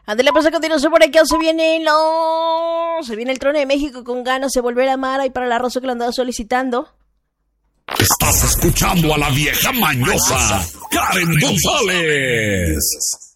Ándale, pues a continuación por aquí se viene el Trono de México con ganas de volver a amar ahí para la Rosa que lo andaba solicitando. Estás escuchando a la vieja mañosa, Karen González.